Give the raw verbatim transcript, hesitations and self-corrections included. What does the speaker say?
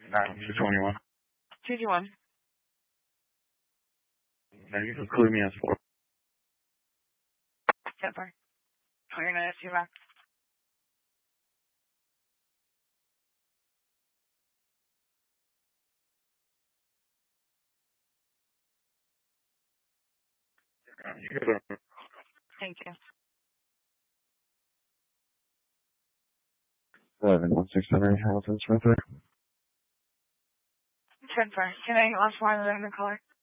nine two twenty-one. two twenty-one. Now you can clear me as four. ten four. Clear nine two five. Thank you. Eleven one six seven Hamilton Smith. ten four. Can I last line of the caller?